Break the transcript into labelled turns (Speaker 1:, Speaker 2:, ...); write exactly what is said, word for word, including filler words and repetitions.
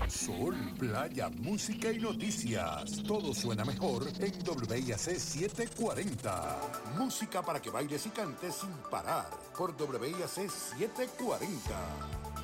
Speaker 1: Sol, playa, música y noticias. Todo suena mejor en W I A C setecientos cuarenta. Música para que bailes y cantes sin parar por W I A C setecientos cuarenta.